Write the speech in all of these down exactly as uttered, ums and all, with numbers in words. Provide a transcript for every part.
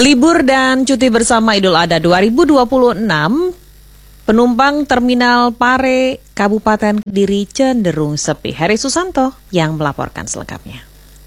Libur dan cuti bersama Idul Adha dua ribu dua puluh enam, penumpang Terminal Pare, Kabupaten Kediri cenderung sepi. Heri Susanto yang melaporkan selengkapnya.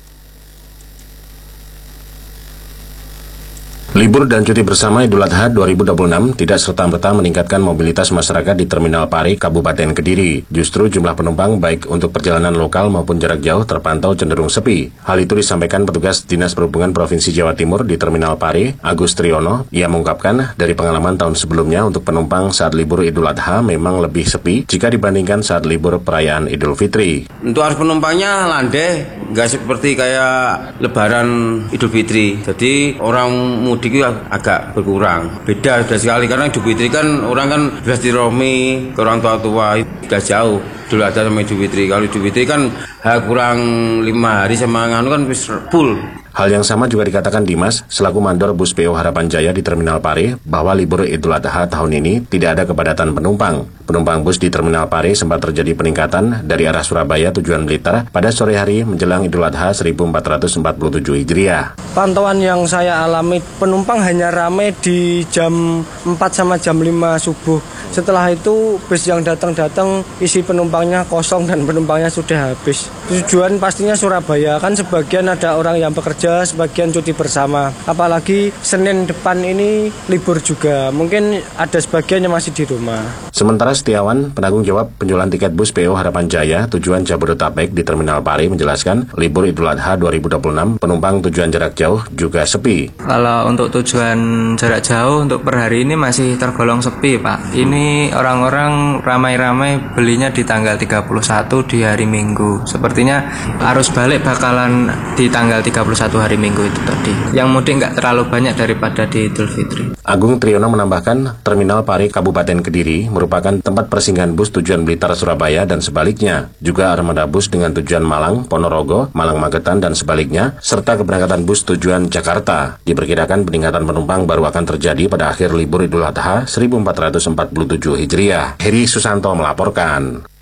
Libur dan cuti bersama Idul Adha dua ribu dua puluh enam tidak serta-merta meningkatkan mobilitas masyarakat di Terminal Pare, Kabupaten Kediri. Justru jumlah penumpang baik untuk perjalanan lokal maupun jarak jauh terpantau cenderung sepi. Hal itu disampaikan petugas Dinas Perhubungan Provinsi Jawa Timur di Terminal Pare, Agus Triyono. Ia mengungkapkan dari pengalaman tahun sebelumnya untuk penumpang saat libur Idul Adha memang lebih sepi jika dibandingkan saat libur perayaan Idul Fitri. Untuk arus penumpangnya landai, nggak seperti kayak Lebaran Idul Fitri. Jadi orang mudik itu agak berkurang. Beda sudah sekali karena Idul Fitri kan orang kan bersilaturahmi ke orang tua-tua, sudah jauh. Idul Adha sama Idul Fitri. Kalau Idul Fitri kan kurang lima hari sama nganu kan full. Hal yang sama juga dikatakan Dimas, selaku mandor bus P O Harapan Jaya di Terminal Pare, bahwa libur Idul Adha tahun ini tidak ada kepadatan penumpang. Penumpang bus di Terminal Pare sempat terjadi peningkatan dari arah Surabaya tujuan Blitar pada sore hari menjelang Idul Adha seribu empat ratus empat puluh tujuh Hijriah. Pantauan yang saya alami, penumpang hanya ramai di jam empat sama jam lima subuh. Setelah itu bus yang datang-datang isi penumpangnya kosong dan penumpangnya sudah habis. Tujuan pastinya Surabaya, kan sebagian ada orang yang bekerja, sebagian cuti bersama. Apalagi Senin depan ini libur juga, mungkin ada sebagian yang masih di rumah. Sementara Setiawan, penanggung jawab penjualan tiket bus P O Harapan Jaya tujuan Jabodetabek di Terminal Pare menjelaskan, libur Idul Adha dua ribu dua puluh enam penumpang tujuan jarak jauh juga sepi. Kalau untuk tujuan jarak jauh untuk per hari ini masih tergolong sepi, Pak. Ini orang-orang ramai-ramai belinya di tanggal tiga puluh satu di hari Minggu. Sepertinya arus balik bakalan di tanggal tiga puluh satu hari Minggu itu tadi. Yang mudik nggak terlalu banyak daripada di Idul Fitri. Agung Triyono menambahkan, Terminal Pare Kabupaten Kediri merupakan tempat persinggahan bus tujuan Blitar Surabaya dan sebaliknya. Juga armada bus dengan tujuan Malang, Ponorogo, Malang Magetan dan sebaliknya, serta keberangkatan bus tujuan Jakarta. Diperkirakan peningkatan penumpang baru akan terjadi pada akhir libur Idul Adha seribu empat ratus empat puluh tujuh Hijriah. Heri Susanto melaporkan.